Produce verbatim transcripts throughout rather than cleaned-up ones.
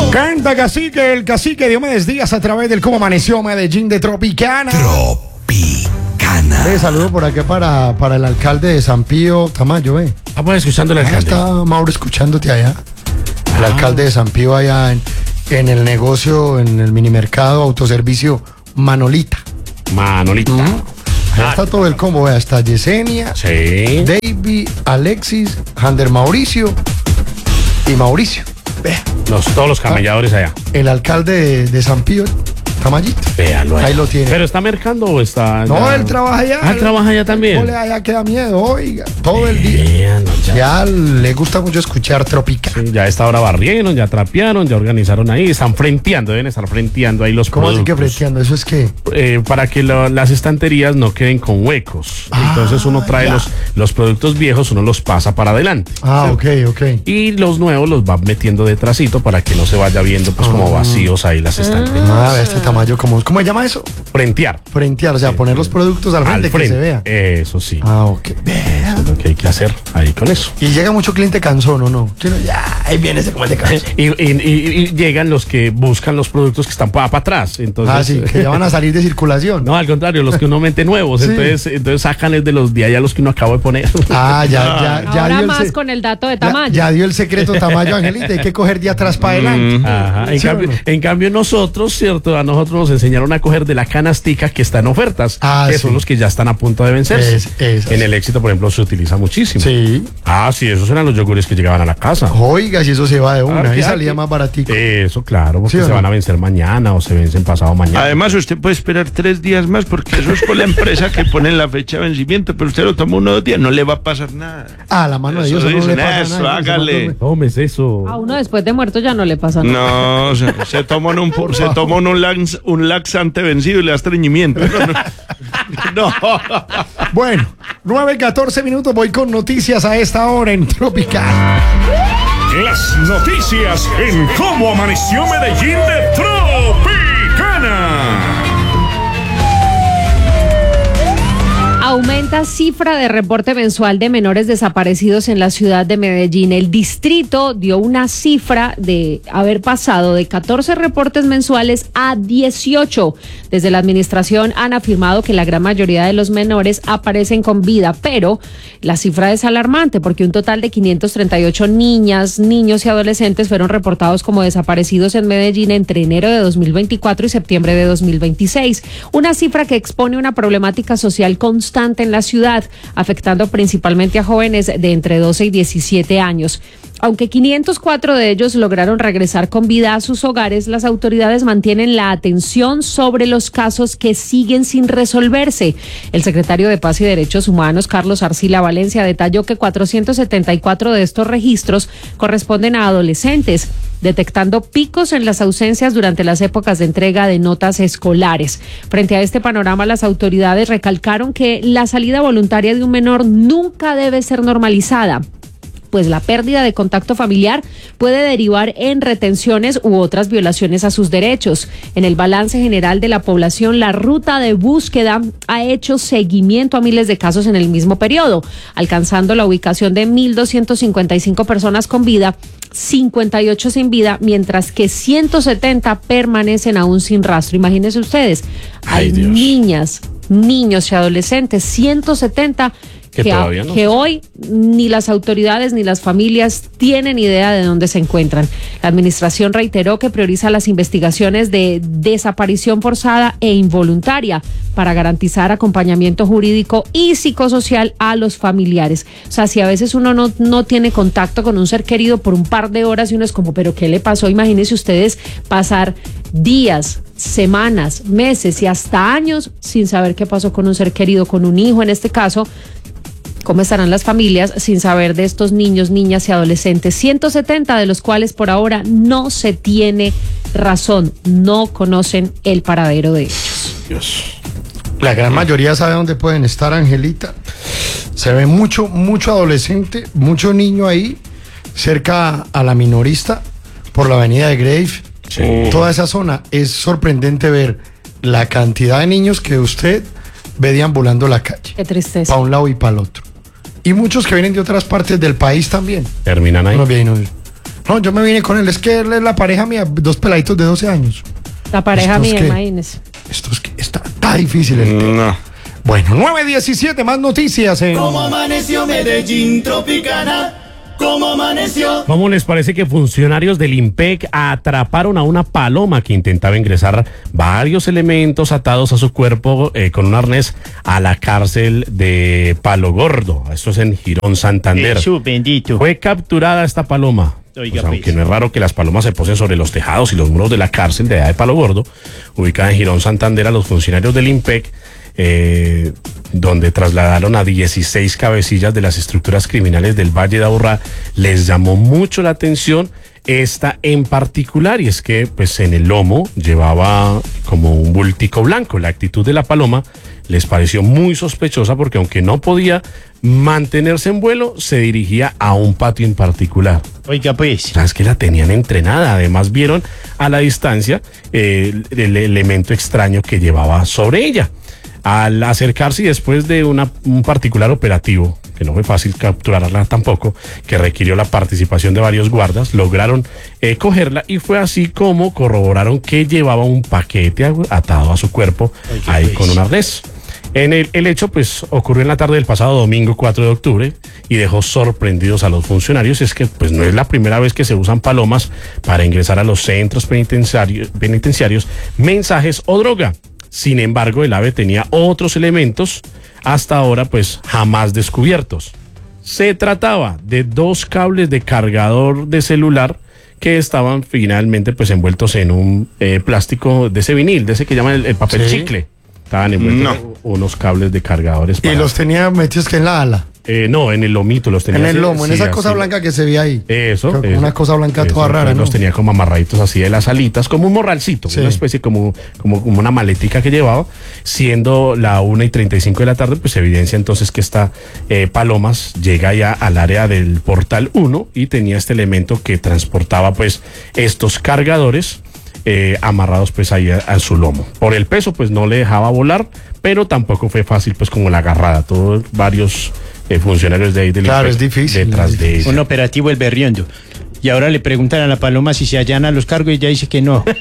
Canta Cacique, el Cacique Diomedes Díaz a través del Cómo Amaneció Medellín de Tropicana. Tropicana. Eh, saludo por acá para, para el alcalde de San Pío, Tamayo, eh. Vamos escuchando al Ahí alcalde. está Mauro escuchándote allá. El Ah. alcalde de San Pío allá en, en el negocio, en el minimercado autoservicio Manolita. Manolita. Allá está todo el combo, vea, está Yesenia, Sí. David, Alexis, Hander Mauricio y Mauricio. Vea, Los, todos los camelladores allá. el alcalde de, de San Pío, Tamayito. Véalo ahí. Ahí lo tiene. ¿Pero está mercando o está...? No, ya? él trabaja allá. Ah, él trabaja allá también. Ole, allá queda miedo, oiga, todo el día. Vean, ya. Ya le gusta mucho escuchar Tropical. Sí, ya a esta hora barrieron, ya trapearon, ya organizaron ahí, están frenteando, deben estar frenteando ahí los ¿Cómo así que productos. fresqueando? ¿Eso es qué? Eh, para que lo- las estanterías no queden con huecos. Entonces uno trae ya. los, los productos viejos, uno los pasa para adelante. Ah, ok, ok. Y los nuevos los va metiendo detrásito para que no se vaya viendo pues como vacíos ahí las estanterías. Ah, vea este tamaño, ¿cómo, ¿cómo se llama eso? Frentear. Frentear, o sea, poner los productos al frente, Al frente. que se vea. Eso sí. Ah, ok. Vea. Lo que hay que hacer ahí con eso. Y llega mucho cliente cansón, ¿o no? Sí, no, ya, ahí viene ese como de cansón. Y, y- y- y llegan los que buscan los productos que están para atrás. Entonces, Ah, sí, que ya van a salir de circulación. No, al contrario, los que uno mete nuevos. Sí. Entonces, entonces sacan es de los de allá los que uno acaba de poner. Ah, ya, ya, ya Ahora dio el más se- con el dato de ya- tamaño. Ya, dio el secreto Tamayo, Angelita, hay que coger de atrás para adelante. Ajá. En, ¿Sí o cambio, no? en cambio nosotros, ¿cierto? A nosotros nos enseñaron a coger de la canastica que está en ofertas, Ah, que sí. son los que ya están a punto de vencerse. Es- es- en el Éxito, por ejemplo, se utiliza muchísimo. Sí. Ah, sí, esos eran los yogures que llegaban a la casa. Oiga, si eso se va de una, Ah, ahí ya salía que- más baratico. Eso, claro, porque ¿Sí o se no? van a vencer mañana o se vencen pasado mañana. Además, usted puede esperar tres días más porque eso es por la empresa que pone la fecha de vencimiento, pero usted lo toma uno o dos días, no le va a pasar nada. Ah, la mano de Eso Dios, eso no le dicen, pasa eso, nada. hágale. Tomes eso. A uno después de muerto ya no le pasa nada. No, se, se toma un, se toma un, lax- un laxante vencido y le da estreñimiento. No, no. No. Bueno, nueve catorce minutos, voy con noticias a esta hora en Tropical. Las noticias en Cómo Amaneció Medellín de Tropicana. Aumenta cifra de reporte mensual de menores desaparecidos en la ciudad de Medellín. El distrito dio una cifra de haber pasado de catorce reportes mensuales a dieciocho. Desde la administración han afirmado que la gran mayoría de los menores aparecen con vida, pero la cifra es alarmante porque un total de quinientos treinta y ocho niñas, niños y adolescentes fueron reportados como desaparecidos en Medellín entre enero de dos mil veinticuatro y septiembre de dos mil veintiséis. Una cifra que expone una problemática social constante en la ciudad, afectando principalmente a jóvenes de entre doce y diecisiete años. Aunque quinientos cuatro de ellos lograron regresar con vida a sus hogares, las autoridades mantienen la atención sobre los casos que siguen sin resolverse. El secretario de Paz y Derechos Humanos, Carlos Arcila Valencia, detalló que cuatrocientos setenta y cuatro de estos registros corresponden a adolescentes, detectando picos en las ausencias durante las épocas de entrega de notas escolares. Frente a este panorama, las autoridades recalcaron que la salida voluntaria de un menor nunca debe ser normalizada, pues la pérdida de contacto familiar puede derivar en retenciones u otras violaciones a sus derechos. En el balance general de la población, la ruta de búsqueda ha hecho seguimiento a miles de casos en el mismo periodo, alcanzando la ubicación de mil doscientas cincuenta y cinco personas con vida, cincuenta y ocho sin vida, mientras que ciento setenta permanecen aún sin rastro. Imagínense ustedes, Ay, hay Dios. niñas, niños y adolescentes, ciento setenta Que que, a- todavía no. que hoy ni las autoridades ni las familias tienen idea de dónde se encuentran. La administración reiteró que prioriza las investigaciones de desaparición forzada e involuntaria para garantizar acompañamiento jurídico y psicosocial a los familiares. O sea, si a veces uno no, no tiene contacto con un ser querido por un par de horas y uno es como, ¿pero qué le pasó? Imagínense ustedes pasar días, semanas, meses y hasta años sin saber qué pasó con un ser querido, con un hijo en este caso. ¿Cómo estarán las familias sin saber de estos niños, niñas y adolescentes? ciento setenta de los cuales por ahora no se tiene razón, no conocen el paradero de ellos. Dios. La gran mayoría sabe dónde pueden estar, Angelita. Se ve mucho, mucho adolescente, mucho niño ahí, cerca a la minorista, por la avenida de Grave. Sí. Toda esa zona. Es sorprendente ver la cantidad de niños que usted ve deambulando la calle, Qué tristeza. para un lado y para el otro. Y muchos que vienen de otras partes del país también. Terminan ahí. Unos vecinos, No, yo me vine con él, es que él es la pareja mía, dos peladitos de doce años. La pareja ¿Estos mía, qué? imagínese. Esto es que está, está difícil el tema. No. Bueno, nueve diecisiete, más noticias en... ¿Cómo amaneció Medellín Tropicana? ¿Cómo amaneció? ¿Cómo les parece que funcionarios del IMPEC atraparon a una paloma que intentaba ingresar varios elementos atados a su cuerpo eh, con un arnés a la cárcel de Palo Gordo? Esto es en Girón, Santander. Jesús bendito. Fue capturada esta paloma. Oiga, Pues, aunque pues. no es raro que las palomas se posen sobre los tejados y los muros de la cárcel de allá de Palo Gordo, ubicada en Girón, Santander, a los funcionarios del IMPEC, eh, donde trasladaron a dieciséis cabecillas de las estructuras criminales del Valle de Aburrá, les llamó mucho la atención esta en particular, y es que pues en el lomo llevaba como un bultico blanco. La actitud de la paloma les pareció muy sospechosa porque aunque no podía mantenerse en vuelo, se dirigía a un patio en particular. Oiga, pues. ¿Sabes que la tenían entrenada? Además vieron a la distancia eh, el, el elemento extraño que llevaba sobre ella. Al acercarse y después de una, un particular operativo, que no fue fácil capturarla tampoco, que requirió la participación de varios guardas, lograron eh, cogerla, y fue así como corroboraron que llevaba un paquete atado a su cuerpo, Oiga, ahí pues. con un arnés. En el, el hecho pues ocurrió en la tarde del pasado domingo cuatro de octubre y dejó sorprendidos a los funcionarios. Es que pues no es la primera vez que se usan palomas para ingresar a los centros penitenciarios, penitenciarios, mensajes o droga. Sin embargo, el ave tenía otros elementos hasta ahora pues jamás descubiertos. Se trataba de dos cables de cargador de celular que estaban finalmente pues envueltos en un eh, plástico de ese vinil, de ese que llaman el, el papel Sí. chicle. Estaban envueltos No. unos cables de cargadores. Y para- los tenía metidos que en la ala, eh, no, en el lomito los tenía. en el así, lomo, en sí, esa cosa así. blanca que se ve ahí. Eso, Como eso. una cosa blanca toda Eso, rara, Los ¿no? tenía como amarraditos así de las alitas, como un morralcito, Sí. una especie como, como, como una maletica que llevaba. Siendo la una y treinta y cinco de la tarde, pues evidencia entonces que esta eh, palomas llega ya al área del portal uno y tenía este elemento que transportaba pues estos cargadores eh, amarrados pues ahí a, a su lomo. Por el peso pues no le dejaba volar, pero tampoco fue fácil pues como la agarrada. Todos varios eh, funcionarios de ahí del Claro, IMPEC es difícil, detrás es de ella. Un operativo el berriondo. Y ahora le preguntan a la paloma si se allana los cargos y ella dice que no.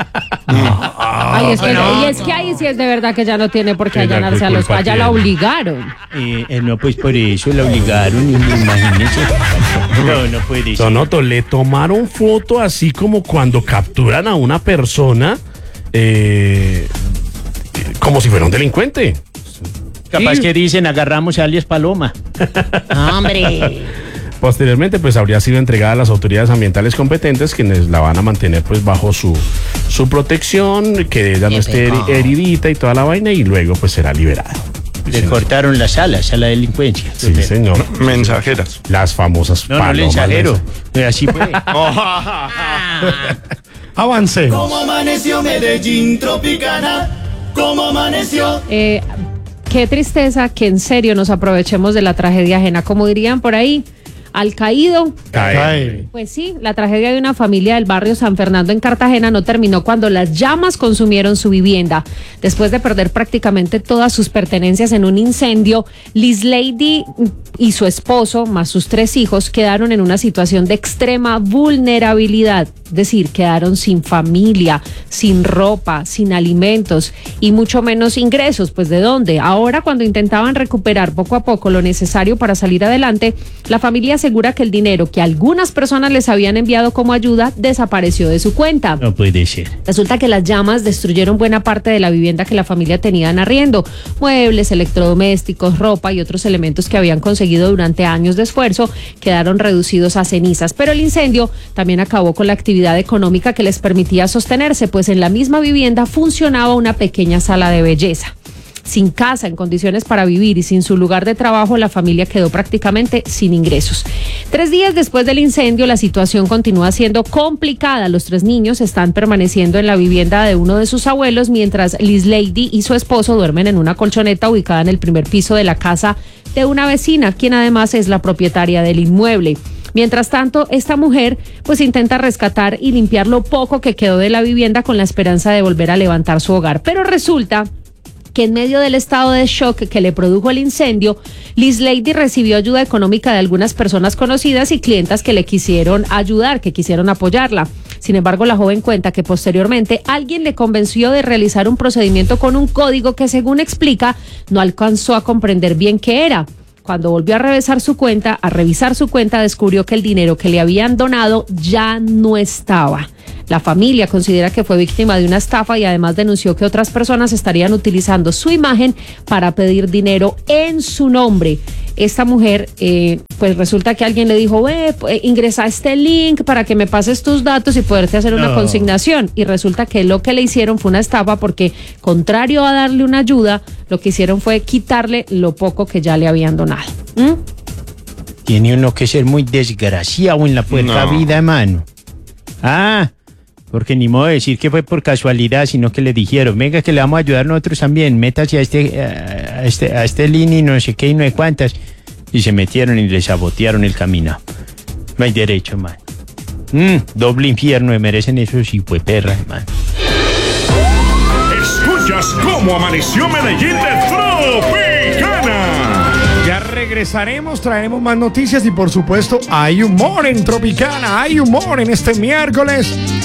Ay, es que, y es que ahí sí es de verdad que ya no tiene por qué Que la allanarse a los... culpa Allá la tiene. obligaron. Eh, eh, no, pues por eso la obligaron, imagínese. No, no puede ser. Sonoto, le tomaron foto así como cuando capturan a una persona eh, como si fuera un delincuente. Capaz Sí. que dicen agarramos a alias Paloma. ¡Hombre! Posteriormente, pues habría sido entregada a las autoridades ambientales competentes, quienes la van a mantener pues bajo su, su protección, que ella no esté heri- heridita y toda la vaina, y luego pues será liberada. Le cortaron las alas a la delincuencia. Sí, señor. Mensajeras. Las famosas No, no, palomas. mensajero. Eh, Así fue. Avancemos. ¿Cómo amaneció Medellín Tropicana? ¿Cómo amaneció? Eh, qué tristeza que en serio nos aprovechemos de la tragedia ajena. Como dirían por ahí, al caído. Cae. Pues sí, la tragedia de una familia del barrio San Fernando en Cartagena no terminó cuando las llamas consumieron su vivienda. Después de perder prácticamente todas sus pertenencias en un incendio, Liz Lady y su esposo, más sus tres hijos, quedaron en una situación de extrema vulnerabilidad. Es decir, quedaron sin familia, sin ropa, sin alimentos y mucho menos ingresos. Pues ¿de dónde? Ahora, cuando intentaban recuperar poco a poco lo necesario para salir adelante, la familia asegura que el dinero que algunas personas les habían enviado como ayuda desapareció de su cuenta. No puede ser. Resulta que las llamas destruyeron buena parte de la vivienda que la familia tenía en arriendo. Muebles, electrodomésticos, ropa y otros elementos que habían conseguido durante años de esfuerzo quedaron reducidos a cenizas. Pero el incendio también acabó con la actividad económica que les permitía sostenerse, pues en la misma vivienda funcionaba una pequeña sala de belleza. Sin casa, en condiciones para vivir y sin su lugar de trabajo, la familia quedó prácticamente sin ingresos. Tres días después del incendio, la situación continúa siendo complicada. Los tres niños están permaneciendo en la vivienda de uno de sus abuelos, mientras Liz Lady y su esposo duermen en una colchoneta ubicada en el primer piso de la casa de una vecina, quien además es la propietaria del inmueble. Mientras tanto, esta mujer pues intenta rescatar y limpiar lo poco que quedó de la vivienda con la esperanza de volver a levantar su hogar. Pero resulta que en medio del estado de shock que le produjo el incendio, Liz Lady recibió ayuda económica de algunas personas conocidas y clientas que le quisieron ayudar, que quisieron apoyarla. Sin embargo, la joven cuenta que posteriormente alguien le convenció de realizar un procedimiento con un código que, según explica, no alcanzó a comprender bien qué era. Cuando volvió a revisar su cuenta, a revisar su cuenta, descubrió que el dinero que le habían donado ya no estaba. La familia considera que fue víctima de una estafa y además denunció que otras personas estarían utilizando su imagen para pedir dinero en su nombre. Esta mujer, eh, pues resulta que alguien le dijo, eh, ingresa a este link para que me pases tus datos y poderte hacer una no. consignación. Y resulta que lo que le hicieron fue una estafa porque, contrario a darle una ayuda, lo que hicieron fue quitarle lo poco que ya le habían donado. ¿Mm? Tiene uno que ser muy desgraciado en la puerta no. vida, hermano. Ah, porque ni modo de decir que fue por casualidad, sino que le dijeron, venga que le vamos a ayudar nosotros también, métase a este, a este, a este línea y no sé qué y no sé cuántas. Y se metieron y le sabotearon el camino. No hay derecho, man. Mm, doble infierno, me merecen esos hijueperras, man. Escuchas cómo amaneció Medellín de Tropicana. Ya regresaremos, traeremos más noticias y por supuesto hay humor en Tropicana, hay humor en este miércoles